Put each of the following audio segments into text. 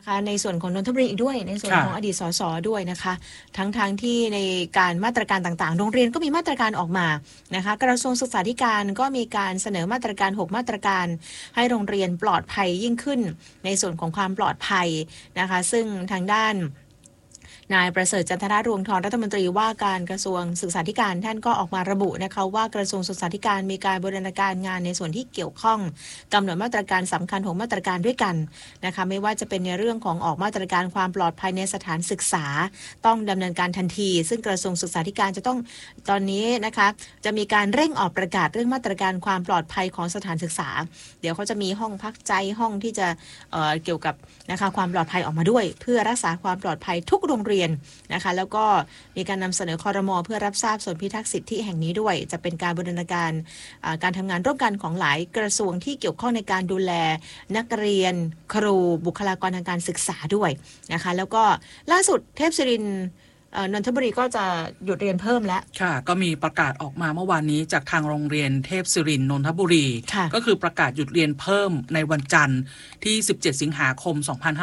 นะคะในส่วนของนนทบุรีอีกด้วยในส่วนของอดีตสสด้วยนะคะทั้งที่ในการมาตรการต่างๆโรงเรียนก็มีมาตรการออกมานะคะกระทรวงศึกษาธิการก็มีการเสนอมาตรการ6มาตรการให้โรงเรียนปลอดภัยยิ่งขึ้นในส่วนของความปลอดภัยนะคะซึ่งทางด้านนายประเสริฐจันทรรวงทองรัฐมนตรีว่าการกระทรวงศึกษาธิการท่านก็ออกมาระบุนะคะว่ากระทรวงศึกษาธิการมีการบูรณาการงานในส่วนที่เกี่ยวข้องกำหนดมาตรการสำคัญของมาตรการด้วยกันนะคะไม่ว่าจะเป็นในเรื่องของออกมาตรการความปลอดภัยในสถานศึกษาต้องดำเนินการทันทีซึ่งกระทรวงศึกษาธิการจะต้องตอนนี้นะคะจะมีการเร่งออกประกาศเรื่องมาตรการความปลอดภัยของสถานศึกษาเดี๋ยวเขาจะมีห้องพักใจห้องที่จะเกี่ยวกับนะคะความปลอดภัยออกมาด้วยเพื่อรักษาความปลอดภัยทุกโรงเรียนนะคะแล้วก็มีการนำเสนอครม.เพื่อรับทราบส่วนพิทักษ์สิทธิแห่งนี้ด้วยจะเป็นการบูรณาการการทำงานร่วมกันของหลายกระทรวงที่เกี่ยวข้องในการดูแลนักเรียนครูบุคลากรทางการศึกษาด้วยนะคะแล้วก็ล่าสุดเทพศิรินทร์นนทบุรีก็จะหยุดเรียนเพิ่มแล้วค่ะก็มีประกาศออกมาเมื่อวานนี้จากทางโรงเรียนเทพศิรินทร์นนทบุรีก็คือประกาศหยุดเรียนเพิ่มในวันจันทร์ที่17สิงหาคม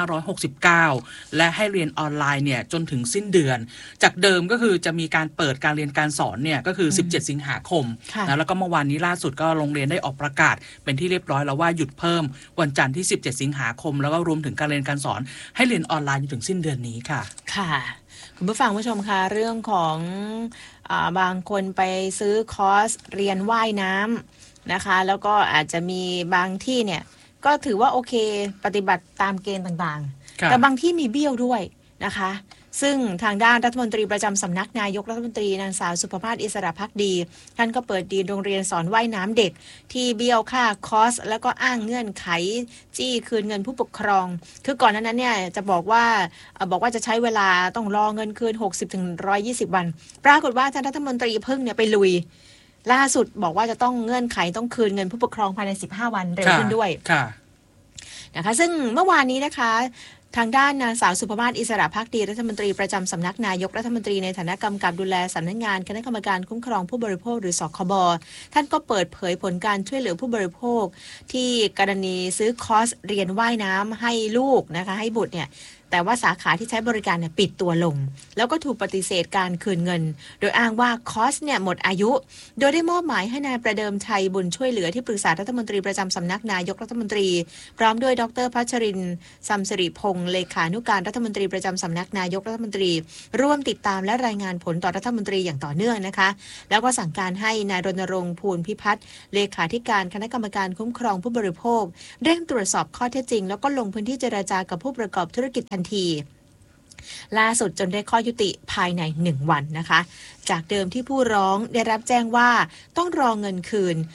2569และให้เรียนออนไลน์เนี่ยจนถึงสิ้นเดือนจากเดิมก็คือจะมีการเปิดการเรียนการสอนเนี่ยก็คือ17สิงหาคมนะแล้วก็เมื่อวานนี้ล่าสุดก็โรงเรียนได้ออกประกาศเป็นที่เรียบร้อยแล้วว่าหยุดเพิ่มวันจันทร์ที่17สิงหาคมแล้วก็รวมถึงการเรียนการสอนให้เรียนออนไลน์จนถึงสิ้นเดือนนี้ค่ะค่ะคุณผู้ฟังผู้ชมคะเรื่องของบางคนไปซื้อคอร์สเรียนว่ายน้ำนะคะแล้วก็อาจจะมีบางที่เนี่ยก็ถือว่าโอเคปฏิบัติตามเกณฑ์ต่างๆแต่บางที่มีเบี้ยวด้วยนะคะซึ่งทางด้านรัฐมนตรีประจำสำนักนายกรัฐมนตรีนางสาวสุภาพาสอิสระภักดีท่านก็เปิดดีลโรงเรียนสอนว่ายน้ำเด็กที่เบี้ยวค่าคอร์สแล้วก็อ้างเงื่อนไขจี้คืนเงินผู้ปกครองคือก่อนนั้นเนี่ยจะบอกว่าจะใช้เวลาต้องรอเงินคืน 60-120 วันปรากฏว่าท่านรัฐมนตรีเพิ่งเนี่ยไปลุยล่าสุดบอกว่าจะต้องเงื่อนไขต้องคืนเงินผู้ปกครองภายใน15วันเร็วขึ้นด้วยนะคะซึ่งเมื่อวานนี้นะคะทางด้านนางสาวสุภาพาสอิสระภักดีรัฐมนตรีประจำสำนักนายกรัฐมนตรีในฐานะกำกับดูแลสำนักงานคณะกรรมการคุ้มครองผู้บริโภคหรือสคบท่านก็เปิดเผยผลการช่วยเหลือผู้บริโภคที่กรณีซื้อคอร์สเรียนว่ายน้ำให้ลูกนะคะให้บุตรเนี่ยแต่ว่าสาขาที่ใช้บริการเนี่ยปิดตัวลงแล้วก็ถูกปฏิเสธการคืนเงินโดยอ้างว่าคอร์สเนี่ยหมดอายุโดยได้มอบหมายให้นายประเดิมชัยบุญช่วยเหลือที่ปรึกษารัฐมนตรีประจำสำนักนายกรัฐมนตรีพร้อมด้วยดร.พัชรินทร์ซัมสิริพงษ์เลขานุการรัฐมนตรีประจำสำนักนายกรัฐมนตรีร่วมติดตามและรายงานผลต่อรัฐมนตรีอย่างต่อเนื่องนะคะแล้วก็สั่งการให้นายรณรงค์ภูลพิพัฒน์เลขาธิการคณะกรรมการคุ้มครองผู้บริโภคเร่งตรวจสอบข้อเท็จจริงแล้วก็ลงพื้นที่เจรจากับผู้ประกอบธุรกิจทันทีล่าสุดจนได้ข้อยุติภายใน1วันนะคะจากเดิมที่ผู้ร้องได้รับแจ้งว่าต้องรอเงินคืน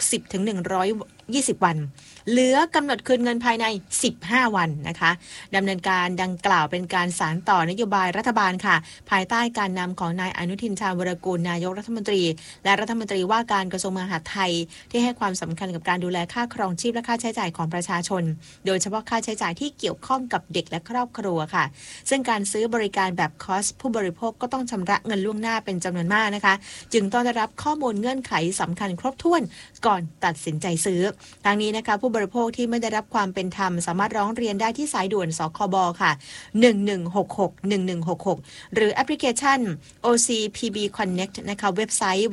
60-120 วันเหลือกำหนดคืนเงินภายใน15วันนะคะดำเนินการดังกล่าวเป็นการสานต่อนโยบายรัฐบาลค่ะภายใต้การนำของนายอนุทินชาญวรกูลนายกรัฐมนตรีและรัฐมนตรีว่าการกระทรวงมหาดไทยที่ให้ความสำคัญกับการดูแลค่าครองชีพและค่าใช้จ่ายของประชาชนโดยเฉพาะค่าใช้จ่ายที่เกี่ยวข้องกับเด็กและครอบครัวค่ะซึ่งการซื้อบริการแบบคอร์สผู้บริโภคก็ต้องชำระเงินล่วงหน้าเป็นจำนวนมากนะคะจึงต้องได้รับข้อมูลเงื่อนไขสำคัญครบถ้วนก่อนตัดสินใจซื้อทางนี้นะคะผู้บริโภคที่ไม่ได้รับความเป็นธรรมสามารถร้องเรียนได้ที่สายด่วนสคบค่ะ1166 หรือแอปพลิเคชัน OCPB Connect นะคะเว็บไซต์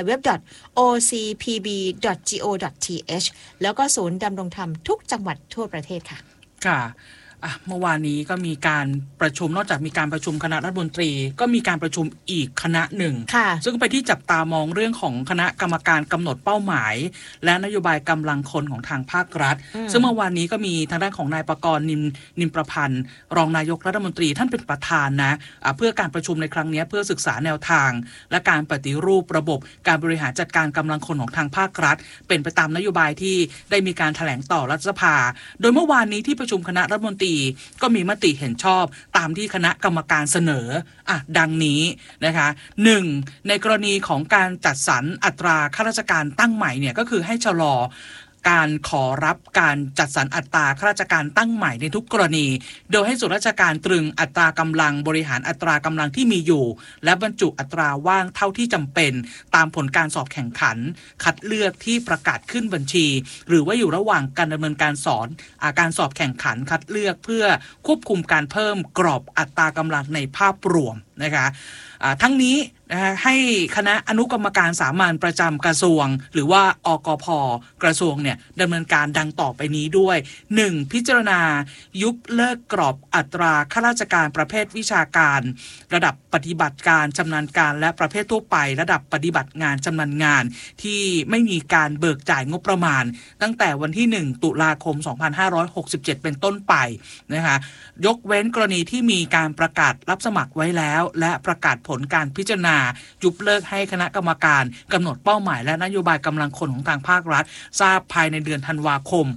www.ocpb.go.th แล้วก็ศูนย์ดำรงธรรมทุกจังหวัดทั่วประเทศค่ะค่ะเมื่อวานนี้ก็มีการประชุมนอกจากมีการประชุมคณะรัฐมนตรีก็มีการประชุมอีกคณะหนึ่งซึ่งไปที่จับตามองเรื่องของคณะกรรมการกำหนดเป้าหมายและนโยบายกำลังคนของทางภาครัฐซึ่งเมื่อวานนี้ก็มีทางด้านของนายประกรณ์นิมประพันธ์รองนายกรัฐมนตรีท่านเป็นประธานนะเพื่อการประชุมในครั้งนี้เพื่อศึกษาแนวทางและการปฏิรูประบบการบริหารจัดการกำลังคนของทางภาครัฐเป็นไปตามนโยบายที่ได้มีการแถลงต่อรัฐสภาโดยเมื่อวานนี้ที่ประชุมคณะรัฐมนตรีก็มีมติเห็นชอบตามที่คณะกรรมการเสนอดังนี้นะคะ 1. ในกรณีของการจัดสรรอัตราข้าราชการตั้งใหม่เนี่ยก็คือให้ชะลอการขอรับการจัดสรรอัตราข้าราชการตั้งใหม่ในทุกกรณีโดยให้ส่วนราชการตรึงอัตรากำลังบริหารอัตรากำลังที่มีอยู่และบรรจุอัตราว่างเท่าที่จำเป็นตามผลการสอบแข่งขันคัดเลือกที่ประกาศขึ้นบัญชีหรือว่าอยู่ระหว่างการดำเนินการการสอบแข่งขันคัดเลือกเพื่อควบคุมการเพิ่มกรอบอัตรากำลังในภาพรวมนะคะทั้งนี้ให้คณะอนุกรรมการสามัญประจำกระทรวงหรือว่าอกพ.กระทรวงเนี่ยดำเนินการดังต่อไปนี้ด้วย 1. พิจารณายุบเลิกกรอบอัตราข้าราชการประเภทวิชาการระดับปฏิบัติการชำนาญการและประเภททั่วไประดับปฏิบัติงานชำนาญงานที่ไม่มีการเบิกจ่ายงบประมาณตั้งแต่วันที่1ตุลาคม2567เป็นต้นไปนะคะยกเว้นกรณีที่มีการประกาศรับสมัครไว้แล้วและประกาศผลการพิจารณายุบเลิกให้คณะกรรมการกำหนดเป้าหมายและนโยบายกำลังคนของทางภาครัฐทราบภายในเดือนธันวาคม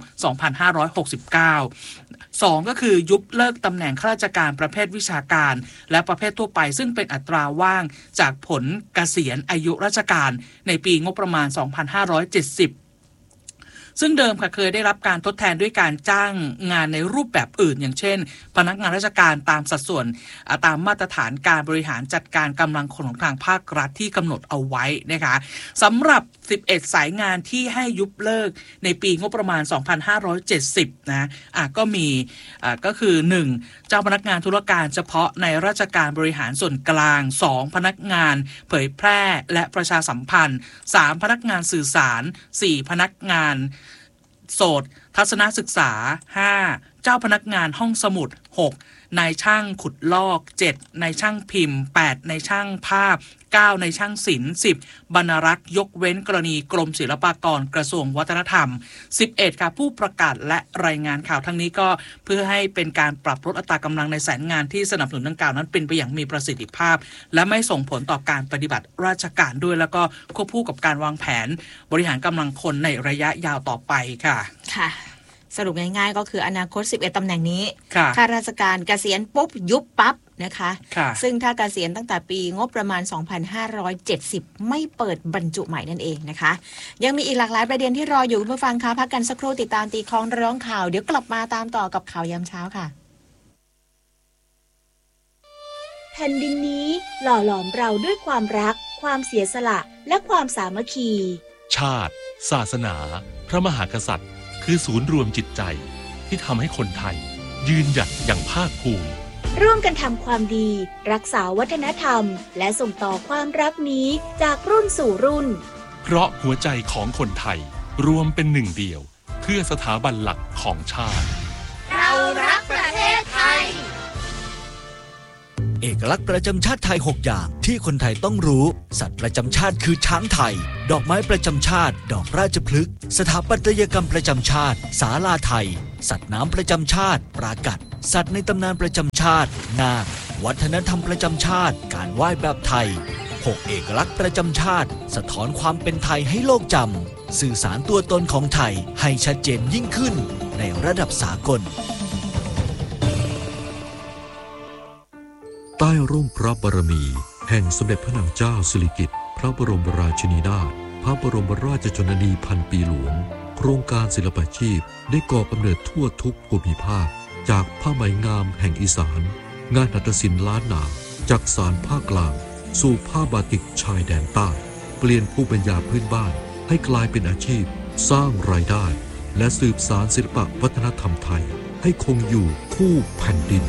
2569 2. ก็คือยุบเลิกตำแหน่งข้าราชการประเภทวิชาการและประเภททั่วไปซึ่งเป็นอัตราว่างจากผลเกษียณอายุราชการในปีงบประมาณ2570ซึ่งเดิมค่ะเคยได้รับการทดแทนด้วยการจ้างงานในรูปแบบอื่นอย่างเช่นพนักงานราชการตามสัดส่วนตามมาตรฐานการบริหารจัดการกำลังคนของทางภาครัฐที่กำหนดเอาไว้นะคะสำหรับ11สายงานที่ให้ยุบเลิกในปีงบประมาณ2570นะก็มีก็คือ 1. เจ้าพนักงานธุรการเฉพาะในราชการบริหารส่วนกลาง 2. พนักงานเผยแพร่และประชาสัมพันธ์ 3. พนักงานสื่อสาร 4. พนักงานโสตทัศนศึกษา 5. เจ้าพนักงานห้องสมุด 6. นายช่างขุดลอก 7. นายช่างพิมพ์ 8. นายช่างภาพ 9. นายช่างศิลป์ 10. บรรณารักษ์ยกเว้นกรณีกรมศิลปากรกระทรวงวัฒนธรรม 11. ค่ะผู้ประกาศและรายงานข่าวทั้งนี้ก็เพื่อให้เป็นการปรับลดอัตรากำลังในแสนงานที่สนับสนุนดังกล่าวนั้นเป็นไปอย่างมีประสิทธิภาพและไม่ส่งผลต่อการปฏิบัติราชการด้วยแล้วก็ควบคู่กับการวางแผนบริหารกำลังคนในระยะยาวต่อไปค่ะค่ะสรุปง่ายๆก็คืออนาคต11ตำแหน่งนี้ข้าราชการเกษียณปุ๊บยุบปั๊บนะคะซึ่งถ้าเกษียณตั้งแต่ปีงบประมาณ2570ไม่เปิดบรรจุใหม่นั่นเองนะคะยังมีอีกหลากหลายประเด็นที่รออยู่คุณผู้ฟังคะพักกันสักครู่ติดตามตีคล้องร้องข่าวเดี๋ยวกลับมาตามต่อกับข่าวยามเช้าค่ะแผ่นดินนี้หล่อหลอมเราด้วยความรักความเสียสละและความสามัคคีชาติศาสนาพระมหากษัตริย์คือศูนย์รวมจิตใจที่ทำให้คนไทยยืนหยัดอย่างภาคภูมิร่วมกันทำความดีรักษาวัฒนธรรมและส่งต่อความรักนี้จากรุ่นสู่รุ่นเพราะหัวใจของคนไทยรวมเป็นหนึ่งเดียวเพื่อสถาบันหลักของชาติเรารักประเทศไทยเอกลักษณ์ประจำชาติไทย6อย่างที่คนไทยต้องรู้สัตว์ประจำชาติคือช้างไทยดอกไม้ประจำชาติดอกราชพฤกษ์สถาปัตยกรรมประจำชาติศาลาไทยสัตว์น้ำประจำชาติปรากัดสัตว์ในตำนานประจำชาตินาควัฒนธรรมประจำชาติการไหว้แบบไทย6เอกลักษณ์ประจำชาติสะท้อนความเป็นไทยให้โลกจำสื่อสารตัวตนของไทยให้ชัดเจนยิ่งขึ้นในระดับสากลใต้ร่มพระบารมีแห่งสมเด็จพระนางเจ้าสิริกิติ์พระบรมราชินีนาถพระบรมราชชนนีพันปีหลวงโครงการศิลปาชีพได้ก่อกำเนิดทั่วทุกภูมิภาคจากผ้าไหมงามแห่งอีสานงานหัตถศิลป์ล้านนาจากสานภาคกลางสู่ผ้าบาติกชายแดนใต้เปลี่ยนภูมิปัญญาพื้นบ้านให้กลายเป็นอาชีพสร้างรายได้และสืบสานศิลปวัฒนธรรมไทยให้คงอยู่คู่แผ่นดิน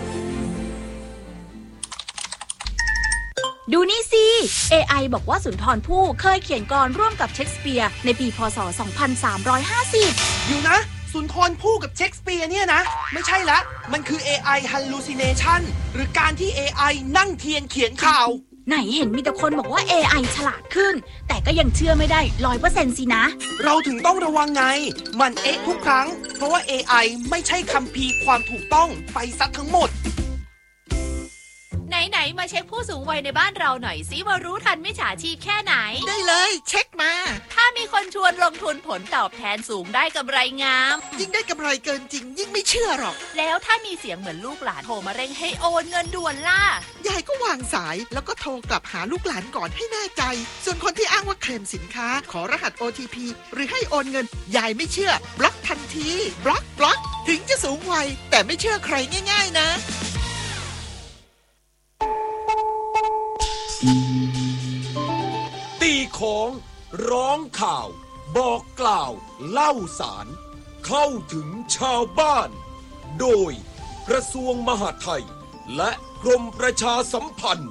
ดูนี่สิ AI บอกว่าสุนทรภู่เคยเขียนกลร่วมกับเชคสเปียร์ในปีพ.ศ. 2350 อยู่นะสุนทรภู่กับเชคสเปียร์เนี่ยนะไม่ใช่ละมันคือ AI hallucination หรือการที่ AI นั่งเทียนเขียนข่าวไหนเห็นมีแต่คนบอกว่า AI ฉลาดขึ้นแต่ก็ยังเชื่อไม่ได้ 100% สินะเราถึงต้องระวังไงมันทุกครั้งเพราะว่า AI ไม่ใช่คัมภีร์ความถูกต้องไปซะทั้งหมดไหนมาเช็คผู้สูงวัยในบ้านเราหน่อยสิว่ารู้ทันมิจฉาชีพแค่ไหนได้เลยเช็คมาถ้ามีคนชวนลงทุนผลตอบแทนสูงได้กำไรงามยิ่งได้กำไรเกินจริงยิ่งไม่เชื่อหรอกแล้วถ้ามีเสียงเหมือนลูกหลานโทรมาเร่งให้โอนเงินด่วนล่ะยายก็วางสายแล้วก็โทรกลับหาลูกหลานก่อนให้แน่ใจส่วนคนที่อ้างว่าเคลมสินค้าขอรหัส OTP หรือให้โอนเงินยายไม่เชื่อบล็อกทันทีบล็อกถึงจะสูงวัยแต่ไม่เชื่อใครง่ายๆนะตีของร้องข่าวบอกกล่าวเล่าสารเข้าถึงชาวบ้านโดยกระทรวงมหาดไทยและกรมประชาสัมพันธ์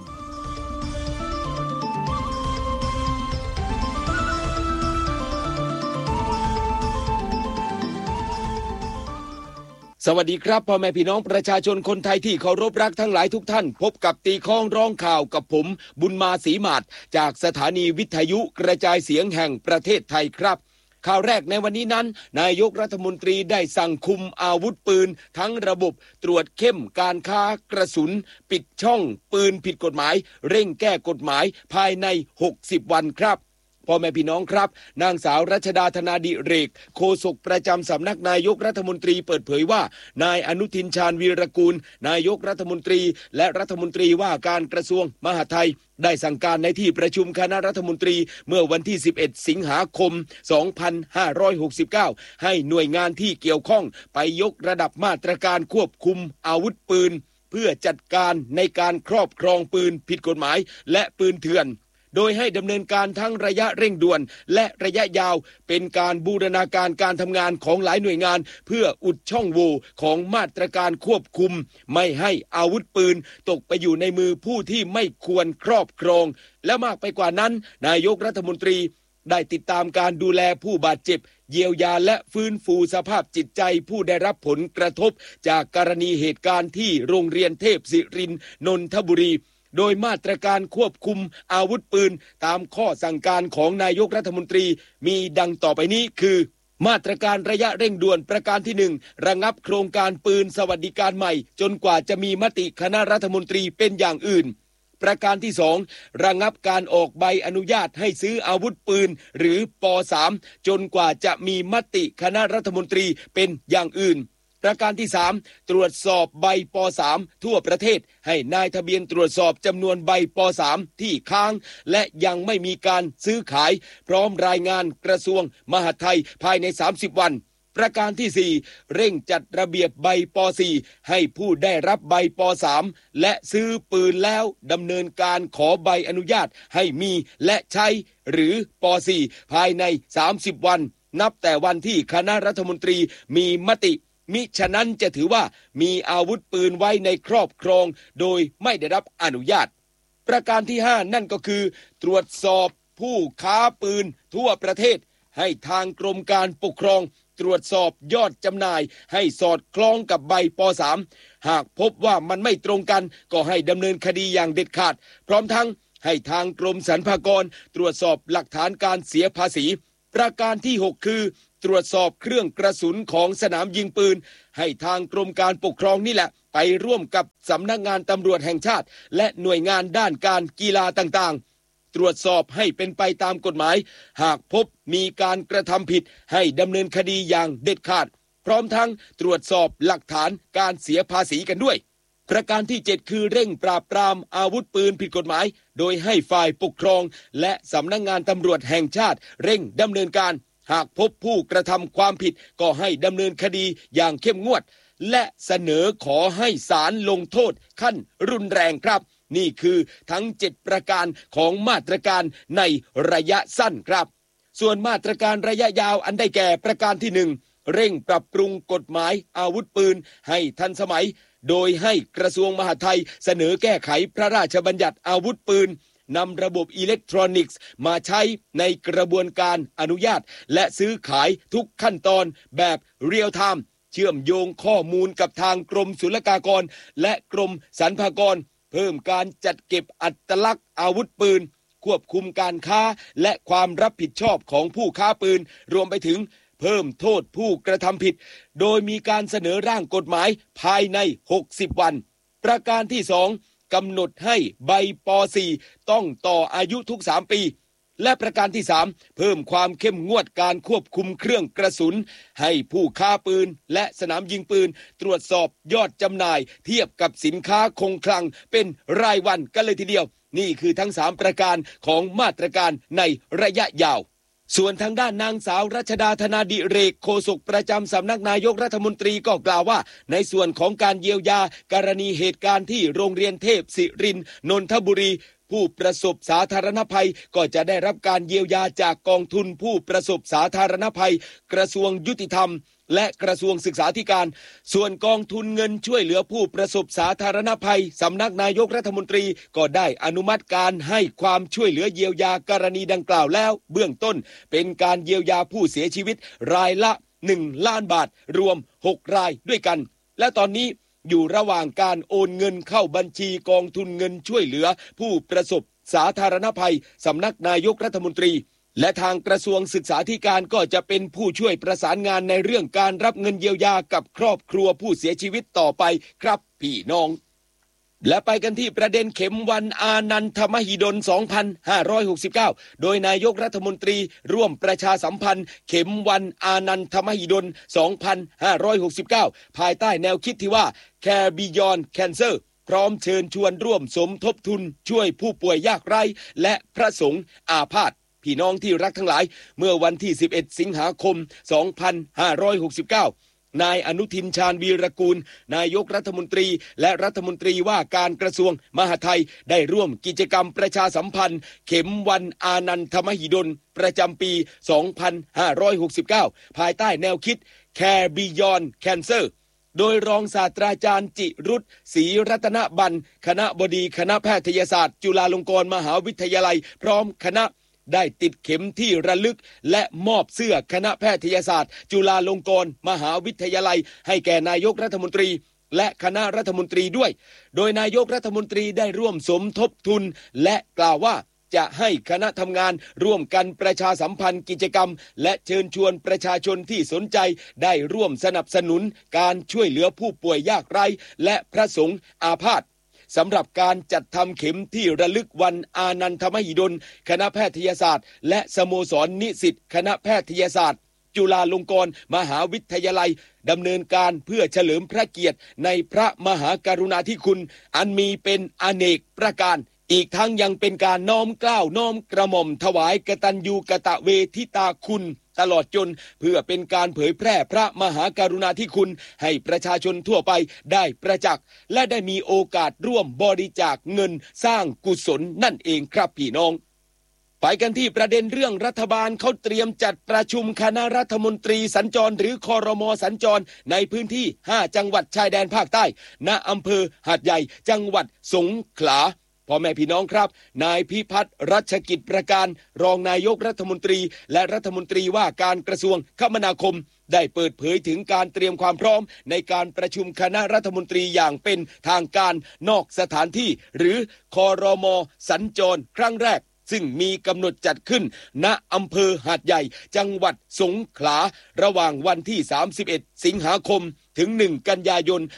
สวัสดีครับพ่อแม่พี่น้องประชาชนคนไทยที่เคารพรักทั้งหลายทุกท่านพบกับตีข้องร้องข่าวกับผมบุญมาศรีมาศจากสถานีวิทยุกระจายเสียงแห่งประเทศไทยครับข่าวแรกในวันนี้นั้นนายกรัฐมนตรีได้สั่งคุมอาวุธปืนทั้งระบบตรวจเข้มการค้ากระสุนปิดช่องปืนผิดกฎหมายเร่งแก้กฎหมายภายใน60วันครับพ่อแม่พี่น้องครับนางสาวรัชดาธนาดิเรกโฆษกประจำสำนักนายกรัฐมนตรีเปิดเผยว่านายอนุทินชาญวีรกูลนายกรัฐมนตรีและรัฐมนตรีว่าการกระทรวงมหาดไทยได้สั่งการในที่ประชุมคณะรัฐมนตรีเมื่อวันที่11สิงหาคม2569ให้หน่วยงานที่เกี่ยวข้องไปยกระดับมาตรการควบคุมอาวุธปืนเพื่อจัดการในการครอบครองปืนผิดกฎหมายและปืนเถื่อนโดยให้ดำเนินการทั้งระยะเร่งด่วนและระยะยาวเป็นการบูรณาการการทำงานของหลายหน่วยงานเพื่ออุดช่องโหว่ของมาตรการควบคุมไม่ให้อาวุธปืนตกไปอยู่ในมือผู้ที่ไม่ควรครอบครองและมากไปกว่านั้นนายกรัฐมนตรีได้ติดตามการดูแลผู้บาดเจ็บเยียวยาและฟื้นฟูสภาพจิตใจผู้ได้รับผลกระทบจากกรณีเหตุการณ์ที่โรงเรียนเทพศิรินทร์นนทบุรีโดยมาตรการควบคุมอาวุธปืนตามข้อสั่งการของนายกรัฐมนตรีมีดังต่อไปนี้คือมาตรการระยะเร่งด่วนประการที่1ระงับโครงการปืนสวัสดิการใหม่จนกว่าจะมีมติคณะรัฐมนตรีเป็นอย่างอื่นประการที่2ระงับการออกใบอนุญาตให้ซื้ออาวุธปืนหรือป.3 จนกว่าจะมีมติคณะรัฐมนตรีเป็นอย่างอื่นประการที่3ตรวจสอบใบป.3 ทั่วประเทศให้นายทะเบียนตรวจสอบจำนวนใบป.3 ที่ค้างและยังไม่มีการซื้อขายพร้อมรายงานกระทรวงมหาดไทยภายใน30วันประการที่4เร่งจัดระเบียบใบป.4 ให้ผู้ได้รับใบป.3 และซื้อปืนแล้วดำเนินการขอใบอนุญาตให้มีและใช้หรือป.4 ภายใน30วันนับแต่วันที่คณะรัฐมนตรีมีมติมิฉะนั้นจะถือว่ามีอาวุธปืนไว้ในครอบครองโดยไม่ได้รับอนุญาตประการที่5นั่นก็คือตรวจสอบผู้ค้าปืนทั่วประเทศให้ทางกรมการปกครองตรวจสอบยอดจำหน่ายให้สอดคล้องกับใบป.3 หากพบว่ามันไม่ตรงกันก็ให้ดำเนินคดีอย่างเด็ดขาดพร้อมทั้งให้ทางกรมสรรพากรตรวจสอบหลักฐานการเสียภาษีประการที่6คือตรวจสอบเครื่องกระสุนของสนามยิงปืนให้ทางกรมการปกครองนี่แหละไปร่วมกับสำนักงานตำรวจแห่งชาติและหน่วยงานด้านการกีฬาต่างๆตรวจสอบให้เป็นไปตามกฎหมายหากพบมีการกระทำผิดให้ดำเนินคดีอย่างเด็ดขาดพร้อมทั้งตรวจสอบหลักฐานการเสียภาษีกันด้วยประการที่7คือเร่งปราบปรามอาวุธปืนผิดกฎหมายโดยให้ฝ่ายปกครองและสำนักงานตำรวจแห่งชาติเร่งดำเนินการหากพบผู้กระทำความผิดก็ให้ดำเนินคดีอย่างเข้มงวดและเสนอขอให้ศาลลงโทษขั้นรุนแรงครับนี่คือทั้ง7ประการของมาตรการในระยะสั้นครับส่วนมาตรการระยะยาวอันได้แก่ประการที่1เร่งปรับปรุงกฎหมายอาวุธปืนให้ทันสมัยโดยให้กระทรวงมหาดไทยเสนอแก้ไขพระราชบัญญัติอาวุธปืนนำระบบอิเล็กทรอนิกส์มาใช้ในกระบวนการอนุญาตและซื้อขายทุกขั้นตอนแบบเรียลไทม์เชื่อมโยงข้อมูลกับทางกรมศุลกากรและกรมสรรพากรเพิ่มการจัดเก็บอัตลักษณ์อาวุธปืนควบคุมการค้าและความรับผิดชอบของผู้ค้าปืนรวมไปถึงเพิ่มโทษผู้กระทำผิดโดยมีการเสนอร่างกฎหมายภายใน60วันประการที่2 กำหนดให้ใบป .4 ต้องต่ออายุทุก3 ปีและประการที่3เพิ่มความเข้มงวดการควบคุมเครื่องกระสุนให้ผู้ค้าปืนและสนามยิงปืนตรวจสอบยอดจำหน่ายเทียบกับสินค้าคงคลังเป็นรายวันกันเลยทีเดียวนี่คือทั้ง3ประการของมาตรการในระยะยาวส่วนทางด้านนางสาวรัชดาธนาดิเรกโฆษกประจำสำนักนายกรัฐมนตรีก็กล่าวว่าในส่วนของการเยียวยากรณีเหตุการณ์ที่โรงเรียนเทพศิรินทร์นนทบุรีผู้ประสบสาธารณภัยก็จะได้รับการเยียวยาจากกองทุนผู้ประสบสาธารณภัยกระทรวงยุติธรรมและกระทรวงศึกษาธิการส่วนกองทุนเงินช่วยเหลือผู้ประสบสาธารณภัยสำนักนายกรัฐมนตรีก็ได้อนุมัติการให้ความช่วยเหลือเยียวยากรณีดังกล่าวแล้วเบื้องต้นเป็นการเยียวยาผู้เสียชีวิตรายละ1 ล้านบาทรวม6 รายด้วยกันและตอนนี้อยู่ระหว่างการโอนเงินเข้าบัญชีกองทุนเงินช่วยเหลือผู้ประสบสาธารณภัยสำนักนายกรัฐมนตรีและทางกระทรวงศึกษาธิการก็จะเป็นผู้ช่วยประสานงานในเรื่องการรับเงินเยียวยากับครอบครัวผู้เสียชีวิตต่อไปครับพี่น้องและไปกันที่ประเด็นเข็มวันอานันทมหิดล 2569 โดยนายกรัฐมนตรีร่วมประชาสัมพันธ์เข็มวันอานันทมหิดล 2569 ภายใต้แนวคิดที่ว่า Care Beyond Cancer พร้อมเชิญชวนร่วมสมทบทุนช่วยผู้ป่วยยากไร้และพระสงฆ์อาพาธพี่น้องที่รักทั้งหลายเมื่อวันที่11 สิงหาคม 2569นายอนุทินชาญวีรกูลนายกรัฐมนตรีและรัฐมนตรีว่าการกระทรวงมหาดไทยได้ร่วมกิจกรรมประชาสัมพันธ์เข็มวันอานันทมหิดลประจำปี 2569 ภายใต้แนวคิด Care Beyond Cancer โดยรองศาสตราจารย์จิรุตศรีรัตนบัณฑ์คณบดีคณะแพทยศาสตร์จุฬาลงกรณ์มหาวิทยาลัยพร้อมคณะได้ติดเข็มที่ระลึกและมอบเสื้อคณะแพทยศาสตร์จุฬาลงกรณ์มหาวิทยาลัยให้แก่นายกรัฐมนตรีและคณะรัฐมนตรีด้วยโดยนายกรัฐมนตรีได้ร่วมสมทบทุนและกล่าวว่าจะให้คณะทำงานร่วมกันประชาสัมพันธ์กิจกรรมและเชิญชวนประชาชนที่สนใจได้ร่วมสนับสนุนการช่วยเหลือผู้ป่วยยากไร้และพระสงฆ์อาพาธสำหรับการจัดทำเข็มที่ระลึกวันอานันทมหิดลคณะแพทยศาสตร์และสโมสรนิสิตคณะแพทยศาสตร์จุฬาลงกรณ์มหาวิทยาลัยดำเนินการเพื่อเฉลิมพระเกียรติในพระมหากรุณาธิคุณอันมีเป็นอเนกประการอีกทั้งยังเป็นการน้อมเกล้าน้อมกระหม่อมถวายกตัญญูกตเวทิตาคุณตลอดจนเพื่อเป็นการเผยแพร่พระมหากรุณาธิคุณให้ประชาชนทั่วไปได้ประจักษ์และได้มีโอกาสร่วมบริจาคเงินสร้างกุศลนั่นเองครับพี่น้องไปกันที่ประเด็นเรื่องรัฐบาลเขาเตรียมจัดประชุมคณะรัฐมนตรีสัญจรหรือครม.สัญจรในพื้นที่5จังหวัดชายแดนภาคใต้ณอำเภอหาดใหญ่จังหวัดสงขลาพ่อแม่พี่น้องครับนายพิพัฒน์รัชกิจประการรองนายกรัฐมนตรีและรัฐมนตรีว่าการกระทรวงคมนาคมได้เปิดเผยถึงการเตรียมความพร้อมในการประชุมคณะรัฐมนตรีอย่างเป็นทางการนอกสถานที่หรือครม.สัญจรครั้งแรกซึ่งมีกำหนดจัดขึ้นณอำเภอหาดใหญ่จังหวัดสงขลาระหว่างวันที่31 สิงหาคมถึง1 กันยายน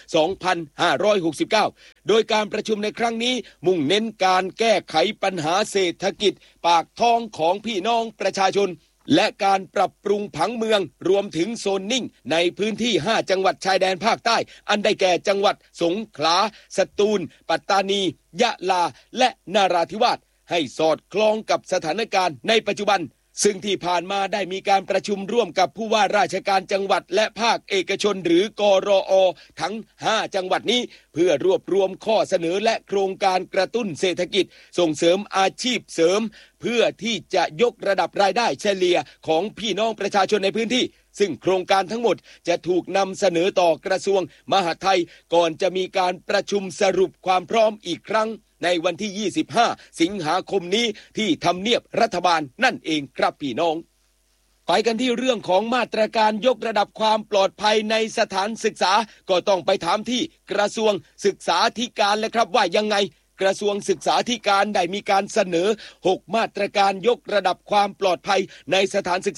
2569 โดยการประชุมในครั้งนี้มุ่งเน้นการแก้ไขปัญหาเศรษฐกิจปากท้องของพี่น้องประชาชนและการปรับปรุงผังเมืองรวมถึงโซนนิ่งในพื้นที่5จังหวัดชายแดนภาคใต้อันได้แก่จังหวัดสงขลาสตูลปัตตานียะลาและนราธิวาสให้สอดคล้องกับสถานการณ์ในปัจจุบันซึ่งที่ผ่านมาได้มีการประชุมร่วมกับผู้ว่าราชการจังหวัดและภาคเอกชนหรือกรอ.ทั้ง5จังหวัดนี้เพื่อรวบรวมข้อเสนอและโครงการกระตุ้นเศรษฐกิจส่งเสริมอาชีพเสริมเพื่อที่จะยกระดับรายได้เฉลี่ยของพี่น้องประชาชนในพื้นที่ซึ่งโครงการทั้งหมดจะถูกนำเสนอต่อกระทรวงมหาดไทยก่อนจะมีการประชุมสรุปความพร้อมอีกครั้งในวันที่25 สิงหาคมนี้ที่ทำเนียบรัฐบาลนั่นเองครับพี่น้องไปกันที่เรื่องของมาตรการยกระดับความปลอดภัยในสถานศึกษาก็ต้องไปถามที่กระทรวงศึกษาธิการเลยครับว่ายังไงกระทรวงศึกษาธิการได้มีการเสนอ6มาตรการยกระดับความปลอดภัยในสถานศึกษา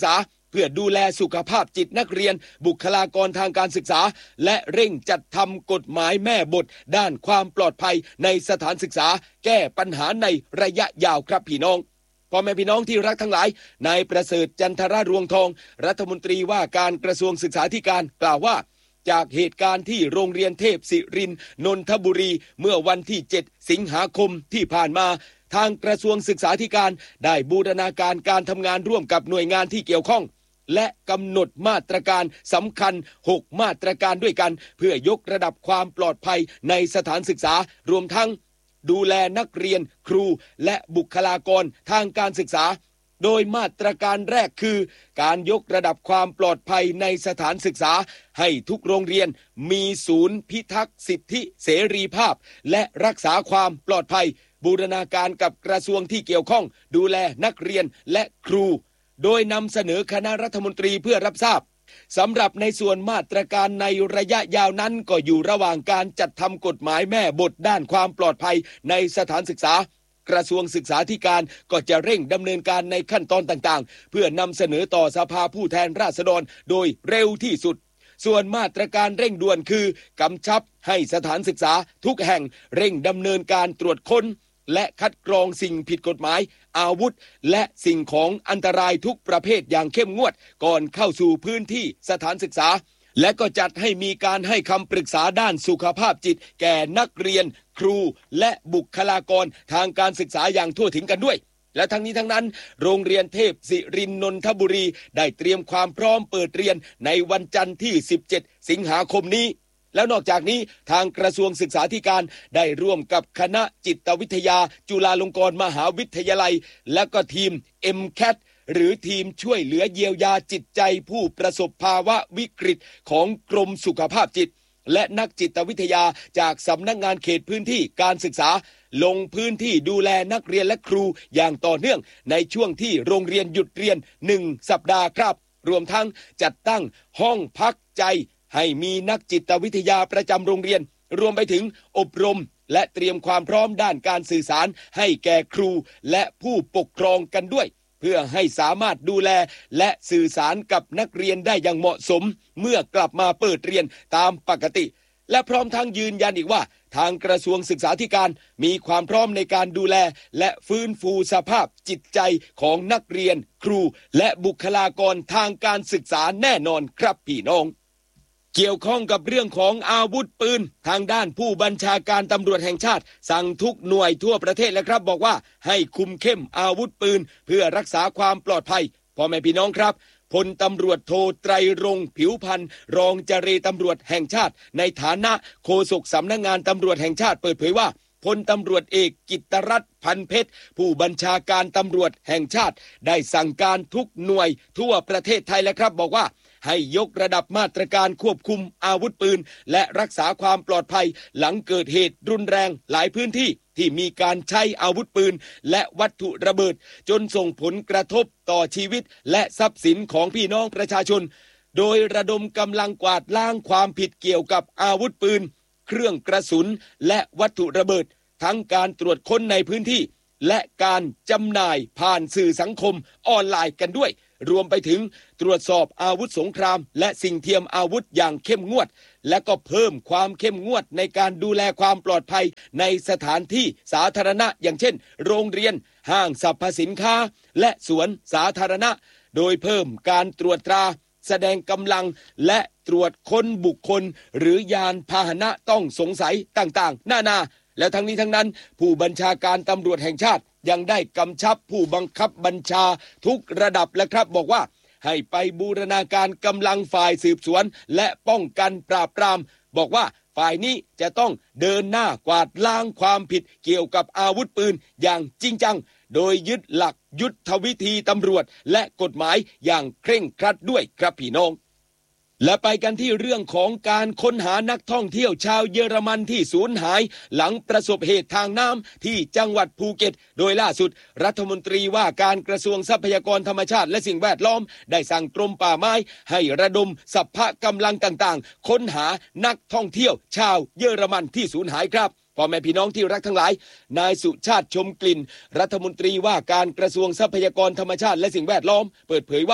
เพื่อดูแลสุขภาพจิตนักเรียนบุคลากรทางการศึกษาและเร่งจัดทำกฎหมายแม่บทด้านความปลอดภัยในสถานศึกษาแก้ปัญหาในระยะยาวครับพี่น้องพ่อแม่พี่น้องที่รักทั้งหลายนายประเสริฐจันทรรวงทองรัฐมนตรีว่าการกระทรวงศึกษาธิการกล่าวว่าจากเหตุการณ์ที่โรงเรียนเทพศิรินทร์นนทบุรีเมื่อวันที่7สิงหาคมที่ผ่านมาทางกระทรวงศึกษาธิการได้บูรณาการการทำงานร่วมกับหน่วยงานที่เกี่ยวข้องและกำหนดมาตรการสำคัญ6มาตรการด้วยกันเพื่อยกระดับความปลอดภัยในสถานศึกษารวมทั้งดูแลนักเรียนครูและบุคลากรทางการศึกษาโดยมาตรการแรกคือการยกระดับความปลอดภัยในสถานศึกษาให้ทุกโรงเรียนมีศูนย์พิทักษ์สิทธิเสรีภาพและรักษาความปลอดภัยบูรณาการกับกระทรวงที่เกี่ยวข้องดูแลนักเรียนและครูโดยนำเสนอคณะรัฐมนตรีเพื่อรับทราบสำหรับในส่วนมาตรการในระยะยาวนั้นก็อยู่ระหว่างการจัดทำกฎหมายแม่บทด้านความปลอดภัยในสถานศึกษากระทรวงศึกษาธิการก็จะเร่งดำเนินการในขั้นตอนต่างๆเพื่อนำเสนอต่อสภาผู้แทนราษฎรโดยเร็วที่สุดส่วนมาตรการเร่งด่วนคือกำชับให้สถานศึกษาทุกแห่งเร่งดำเนินการตรวจค้นและคัดกรองสิ่งผิดกฎหมายอาวุธและสิ่งของอันตรายทุกประเภทอย่างเข้มงวดก่อนเข้าสู่พื้นที่สถานศึกษาและก็จัดให้มีการให้คำปรึกษาด้านสุขภาพจิตแก่นักเรียนครูและบุคลากรทางการศึกษาอย่างทั่วถึงกันด้วยและทั้งนี้ทั้งนั้นโรงเรียนเทพศิรินทร์นนทบุรีได้เตรียมความพร้อมเปิดเรียนในวันจันทร์ที่17สิงหาคมนี้แล้วนอกจากนี้ทางกระทรวงศึกษาธิการได้ร่วมกับคณะจิตวิทยาจุฬาลงกรณ์มหาวิทยาลัยและก็ทีม MCAT หรือทีมช่วยเหลือเยียวยาจิตใจผู้ประสบภาวะวิกฤตของกรมสุขภาพจิตและนักจิตวิทยาจากสำนักงานเขตพื้นที่การศึกษาลงพื้นที่ดูแลนักเรียนและครูอย่างต่อเนื่องในช่วงที่โรงเรียนหยุดเรียน1สัปดาห์ครับรวมทั้งจัดตั้งห้องพักใจให้มีนักจิตวิทยาประจำโรงเรียนรวมไปถึงอบรมและเตรียมความพร้อมด้านการสื่อสารให้แก่ครูและผู้ปกครองกันด้วยเพื่อให้สามารถดูแลและสื่อสารกับนักเรียนได้อย่างเหมาะสมเมื่อกลับมาเปิดเรียนตามปกติและพร้อมทั้งยืนยันอีกว่าทางกระทรวงศึกษาธิการมีความพร้อมในการดูแลและฟื้นฟูสภาพจิตใจของนักเรียนครูและบุคลากรทางการศึกษาแน่นอนครับพี่น้องเกี่ยวข้องกับเรื่องของอาวุธปืนทางด้านผู้บัญชาการตำรวจแห่งชาติสั่งทุกหน่วยทั่วประเทศแล้วครับบอกว่าให้คุมเข้มอาวุธปืนเพื่อรักษาความปลอดภัยพ่อแม่พี่น้องครับพลตำรวจโทไตรรงค์ผิวพันธ์รองเจรตำรวจแห่งชาติในฐานะโฆษกสำนักงานตำรวจแห่งชาติเปิดเผยว่าพลตำรวจเอกกิตตรัตน์พันเพชรผู้บัญชาการตำรวจแห่งชาติได้สั่งการทุกหน่วยทั่วประเทศไทยแล้วครับบอกว่าให้ยกระดับมาตรการควบคุมอาวุธปืนและรักษาความปลอดภัยหลังเกิดเหตุรุนแรงหลายพื้นที่ที่มีการใช้อาวุธปืนและวัตถุระเบิดจนส่งผลกระทบต่อชีวิตและทรัพย์สินของพี่น้องประชาชนโดยระดมกำลังกวาดล้างความผิดเกี่ยวกับอาวุธปืนเครื่องกระสุนและวัตถุระเบิดทั้งการตรวจค้นในพื้นที่และการจำหน่ายผ่านสื่อสังคมออนไลน์กันด้วยรวมไปถึงตรวจสอบอาวุธสงครามและสิ่งเทียมอาวุธอย่างเข้มงวดและก็เพิ่มความเข้มงวดในการดูแลความปลอดภัยในสถานที่สาธารณะอย่างเช่นโรงเรียนห้างสรรพสินค้าและสวนสาธารณะโดยเพิ่มการตรวจตราแสดงกำลังและตรวจค้นบุคคลหรือยานพาหนะต้องสงสัยต่างๆนานาแล้วทั้งนี้ทั้งนั้นผู้บัญชาการตำรวจแห่งชาติยังได้กำชับผู้บังคับบัญชาทุกระดับแล้วครับบอกว่าให้ไปบูรณาการกำลังฝ่ายสืบสวนและป้องกันปราบปรามบอกว่าฝ่ายนี้จะต้องเดินหน้ากวาดล้างความผิดเกี่ยวกับอาวุธปืนอย่างจริงจังโดยยึดหลักยุทธวิธีตำรวจและกฎหมายอย่างเคร่งครัดด้วยครับพี่น้องและไปกันที่เรื่องของการค้นหานักท่องเที่ยวชาวเยอรมันที่สูญหายหลังประสบเหตุทางน้ำที่จังหวัดภูเก็ตโดยล่าสุดรัฐมนตรีว่าการกระทรวงทรัพยากรธรรมชาติและสิ่งแวดล้อมได้สั่งกรมป่าไม้ให้ระดมสรรพกำลังต่างๆค้นหานักท่องเที่ยวชาวเยอรมันที่สูญหายครับพ่อแม่พี่น้องที่รักทั้งหลายนายสุชาติชมกลิ่นรัฐมนตรีว่าการกระทรวงทรัพยากรธรรมชาติและสิ่งแวดล้อมเปิดเผยว่า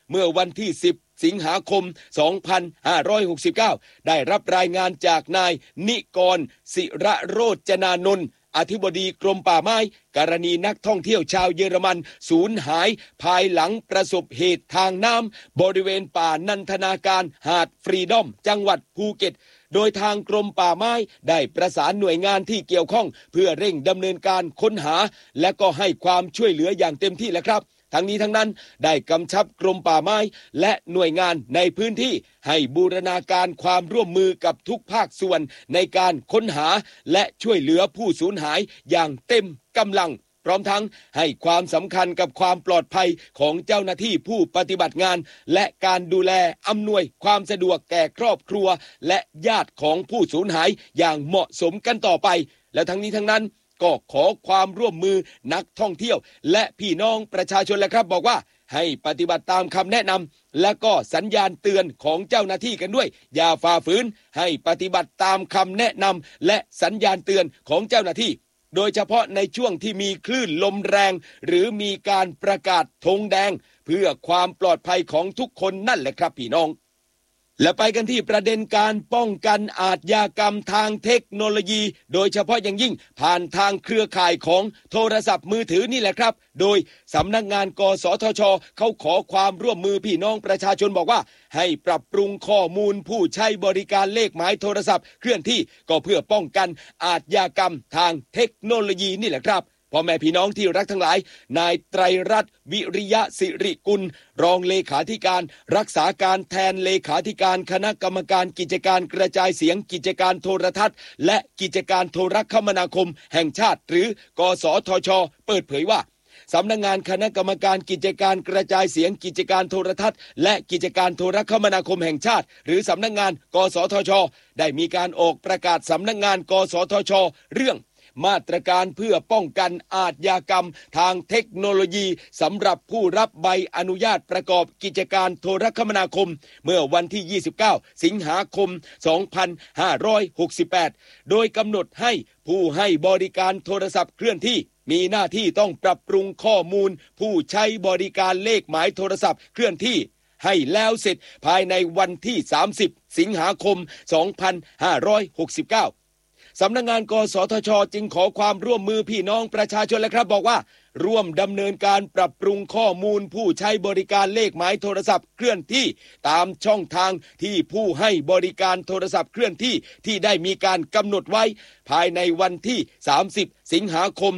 เมื่อวันที่10สิงหาคม2569ได้รับรายงานจากนายนิกรศิระโรจนานนท์อธิบดีกรมป่าไม้กรณีนักท่องเที่ยวชาวเยอรมันสูญหายภายหลังประสบเหตุทางน้ำบริเวณป่านันทนาการหาดฟรีดอมจังหวัดภูเก็ตโดยทางกรมป่าไม้ได้ประสานหน่วยงานที่เกี่ยวข้องเพื่อเร่งดำเนินการค้นหาและก็ให้ความช่วยเหลืออย่างเต็มที่แล้วครับทั้งนี้ทั้งนั้นได้กำชับกรมป่าไม้และหน่วยงานในพื้นที่ให้บูรณาการความร่วมมือกับทุกภาคส่วนในการค้นหาและช่วยเหลือผู้สูญหายอย่างเต็มกำลังพร้อมทั้งให้ความสำคัญกับความปลอดภัยของเจ้าหน้าที่ผู้ปฏิบัติงานและการดูแลอำนวยความสะดวกแก่ครอบครัวและญาติของผู้สูญหายอย่างเหมาะสมกันต่อไปและทั้งนี้ทั้งนั้นก็ขอความร่วมมือนักท่องเที่ยวและพี่น้องประชาชนแหละครับบอกว่าให้ปฏิบัติตามคำแนะนำและก็สัญญาณเตือนของเจ้าหน้าที่กันด้วยอย่าฝ่าฝืนให้ปฏิบัติตามคำแนะนำและสัญญาณเตือนของเจ้าหน้าที่โดยเฉพาะในช่วงที่มีคลื่นลมแรงหรือมีการประกาศธงแดงเพื่อความปลอดภัยของทุกคนนั่นแหละครับพี่น้องและไปกันที่ประเด็นการป้องกันอาชญากรรมทางเทคโนโลยีโดยเฉพาะอย่างยิ่งผ่านทางเครือข่ายของโทรศัพท์มือถือนี่แหละครับโดยสำนักงานกสทช.เขาขอความร่วมมือพี่น้องประชาชนบอกว่าให้ปรับปรุงข้อมูลผู้ใช้บริการเลขหมายโทรศัพท์เคลื่อนที่ก็เพื่อป้องกันอาชญากรรมทางเทคโนโลยีนี่แหละครับพ่อแม่พี่น้องที่รักทั้งหลายนายไตรรัตน์วิริยะสิริกุลรองเลขาธิการรักษาการแทนเลขาธิการคณะกรรมการกิจการกระจายเสียงกิจการโทรทัศน์และกิจการโทรคมนาคมแห่งชาติหรือกสทช.เปิดเผยว่าสำนักงานคณะกรรมการกิจการกระจายเสียงกิจการโทรทัศน์และกิจการโทรคมนาคมแห่งชาติหรือสำนักงานกสทช.ได้มีการออกประกาศสำนักงานกสทช.เรื่องมาตรการเพื่อป้องกันอาชญากรรมทางเทคโนโลยีสำหรับผู้รับใบอนุญาตประกอบกิจการโทรคมนาคมเมื่อวันที่29สิงหาคม2568โดยกำหนดให้ผู้ให้บริการโทรศัพท์เคลื่อนที่มีหน้าที่ต้องปรับปรุงข้อมูลผู้ใช้บริการเลขหมายโทรศัพท์เคลื่อนที่ให้แล้วเสร็จภายในวันที่30สิงหาคม2569สำนักงานกสทช.จึงขอความร่วมมือพี่น้องประชาชนและครับบอกว่าร่วมดำเนินการปรับปรุงข้อมูลผู้ใช้บริการเลขหมายโทรศัพท์เคลื่อนที่ตามช่องทางที่ผู้ให้บริการโทรศัพท์เคลื่อนที่ที่ได้มีการกำหนดไว้ภายในวันที่30สิงหาคม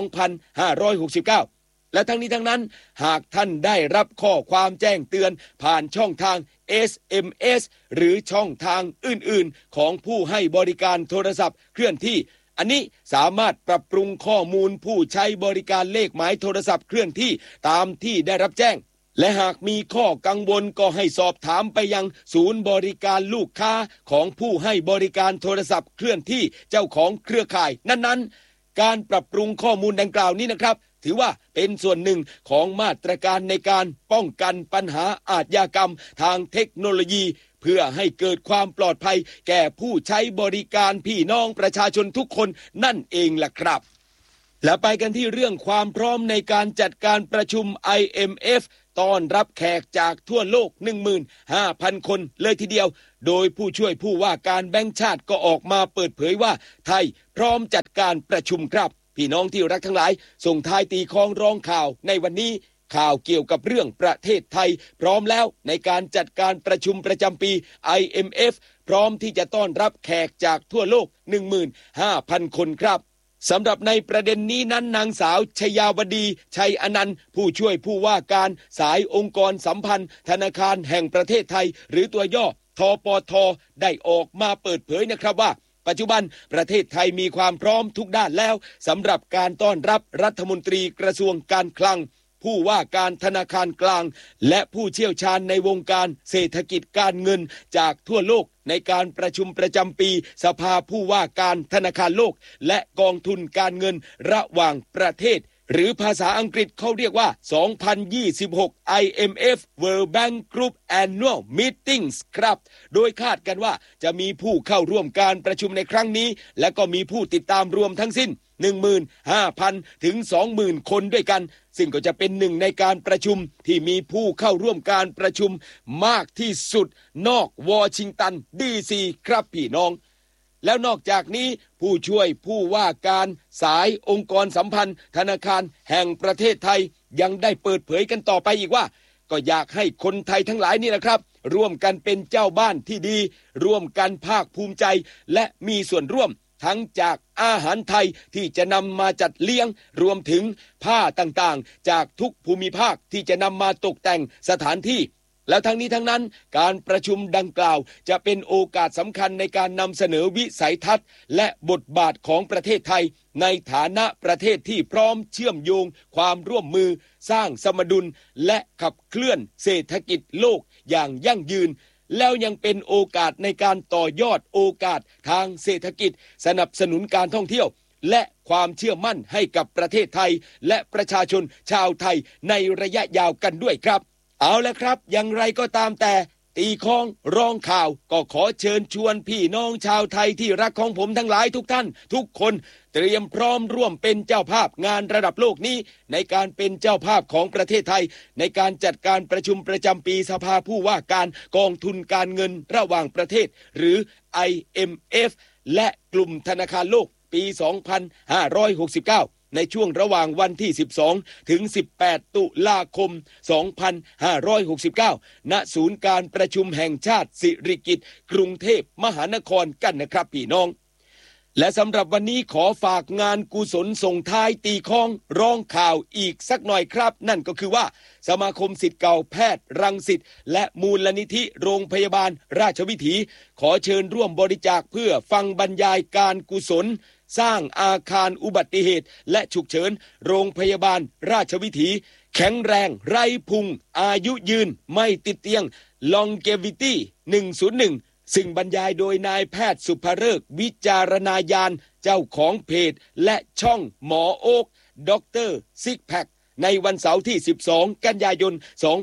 2569และทั้งนี้ทั้งนั้นหากท่านได้รับข้อความแจ้งเตือนผ่านช่องทาง SMS หรือช่องทางอื่นๆของผู้ให้บริการโทรศัพท์เคลื่อนที่อันนี้สามารถปรับปรุงข้อมูลผู้ใช้บริการเลขหมายโทรศัพท์เคลื่อนที่ตามที่ได้รับแจ้งและหากมีข้อกังวลก็ให้สอบถามไปยังศูนย์บริการลูกค้าของผู้ให้บริการโทรศัพท์เคลื่อนที่เจ้าของเครือข่ายนั้นๆการปรับปรุงข้อมูลดังกล่าวนี้นะครับถือว่าเป็นส่วนหนึ่งของมาตรการในการป้องกันปัญหาอาชญากรรมทางเทคโนโลยีเพื่อให้เกิดความปลอดภัยแก่ผู้ใช้บริการพี่น้องประชาชนทุกคนนั่นเองล่ะครับและไปกันที่เรื่องความพร้อมในการจัดการประชุม IMF ต้อนรับแขกจากทั่วโลก 15,000 คนเลยทีเดียวโดยผู้ช่วยผู้ว่าการแบงก์ชาติก็ออกมาเปิดเผยว่าไทยพร้อมจัดการประชุมครับพี่น้องที่รักทั้งหลายส่งท้ายตีคล้องร้องข่าวในวันนี้ข่าวเกี่ยวกับเรื่องประเทศไทยพร้อมแล้วในการจัดการประชุมประจำปี IMF พร้อมที่จะต้อนรับแขกจากทั่วโลก 15,000 คนครับสำหรับในประเด็นนี้นั้นนางสาวชยาวดีชัยอนันต์ผู้ช่วยผู้ว่าการสายองค์กรสัมพันธ์ธนาคารแห่งประเทศไทยหรือตัวย่อทปท.ได้ออกมาเปิดเผยนะครับว่าปัจจุบันประเทศไทยมีความพร้อมทุกด้านแล้วสำหรับการต้อนรับรัฐมนตรีกระทรวงการคลังผู้ว่าการธนาคารกลางและผู้เชี่ยวชาญในวงการเศรษฐกิจการเงินจากทั่วโลกในการประชุมประจำปีสภาผู้ว่าการธนาคารโลกและกองทุนการเงินระหว่างประเทศหรือภาษาอังกฤษเขาเรียกว่า 2026 IMF World Bank Group Annual Meetings ครับโดยคาดกันว่าจะมีผู้เข้าร่วมการประชุมในครั้งนี้และก็มีผู้ติดตามรวมทั้งสิ้น 15,000 ถึง 20,000 คนด้วยกันซึ่งก็จะเป็นหนึ่งในการประชุมที่มีผู้เข้าร่วมการประชุมมากที่สุดนอกวอชิงตันดีซีครับพี่น้องแล้วนอกจากนี้ผู้ช่วยผู้ว่าการสายองค์กรสัมพันธ์ธนาคารแห่งประเทศไทยยังได้เปิดเผยกันต่อไปอีกว่าก็อยากให้คนไทยทั้งหลายนี่นะครับร่วมกันเป็นเจ้าบ้านที่ดีร่วมกันภาคภูมิใจและมีส่วนร่วมทั้งจากอาหารไทยที่จะนำมาจัดเลี้ยงรวมถึงผ้าต่างๆจากทุกภูมิภาคที่จะนำมาตกแต่งสถานที่แล้วทั้งนี้ทั้งนั้นการประชุมดังกล่าวจะเป็นโอกาสสำคัญในการนำเสนอวิสัยทัศน์และบทบาทของประเทศไทยในฐานะประเทศที่พร้อมเชื่อมโยงความร่วมมือสร้างสมดุลและขับเคลื่อนเศรษฐกิจโลกอย่างยั่งยืนแล้วยังเป็นโอกาสในการต่อยอดโอกาสทางเศรษฐกิจสนับสนุนการท่องเที่ยวและความเชื่อมั่นให้กับประเทศไทยและประชาชนชาวไทยในระยะยาวกันด้วยครับเอาละครับอย่างไรก็ตามแต่ตีค้องร้องข่าวก็ขอเชิญชวนพี่น้องชาวไทยที่รักของผมทั้งหลายทุกท่านทุกคนเตรียมพร้อมร่วมเป็นเจ้าภาพงานระดับโลกนี้ในการเป็นเจ้าภาพของประเทศไทยในการจัดการประชุมประจำปีสภาผู้ว่าการกองทุนการเงินระหว่างประเทศหรือ IMF และกลุ่มธนาคารโลกปี 2569ในช่วงระหว่างวันที่12ถึง18ตุลาคม2569ณศูนย์การประชุมแห่งชาติสิริกิติ์กรุงเทพมหานครกันนะครับพี่น้องและสำหรับวันนี้ขอฝากงานกุศลส่งท้ายตีค้องร้องข่าวอีกสักหน่อยครับนั่นก็คือว่าสมาคมศิษย์เก่าแพทย์รังสิตและมูลนิธิโรงพยาบาลราชวิถีขอเชิญร่วมบริจาคเพื่อฟังบรรยายการกุศลสร้างอาคารอุบัติเหตุและฉุกเฉินโรงพยาบาลราชวิถีแข็งแรงไร้พุงอายุยืนไม่ติดเตียง Longevity 101ซึ่งบรรยายโดยนายแพทย์สุภฤกษ์วิจารณญาณเจ้าของเพจและช่องหมอโอ๊กด็อกเตอร์ซิกแพคในวันเสาร์ที่12กันยายน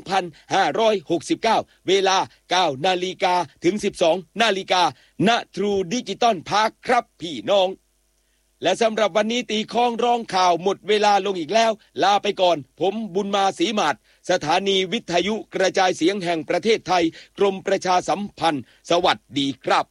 2569เวลา 9 นาฬิกาถึง 12 นาฬิกาณ True Digital Park ครับพี่น้องและสำหรับวันนี้ตีค้องร้องข่าวหมดเวลาลงอีกแล้วลาไปก่อนผมบุญมาศรีมาศสถานีวิทยุกระจายเสียงแห่งประเทศไทยกรมประชาสัมพันธ์สวัสดีครับ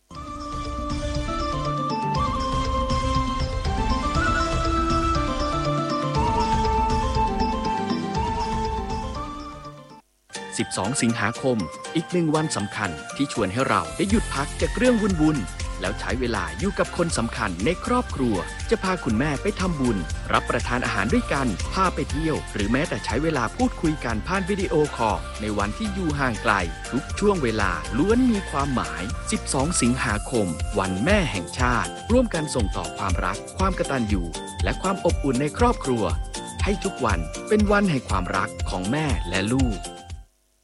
12 สิงหาคมอีก1วันสำคัญที่ชวนให้เราได้หยุดพักจากเรื่องวุ่นๆแล้วใช้เวลาอยู่กับคนสำคัญในครอบครัวจะพาคุณแม่ไปทำบุญรับประทานอาหารด้วยกันพาไปเที่ยวหรือแม้แต่ใช้เวลาพูดคุยกันผ่านวิดีโอคอลในวันที่อยู่ห่างไกลทุกช่วงเวลาล้วนมีความหมาย12 สิงหาคมวันแม่แห่งชาติร่วมกันส่งต่อความรักความกตัญญูและความอบอุ่นในครอบครัวให้ทุกวันเป็นวันแห่งความรักของแม่และลูก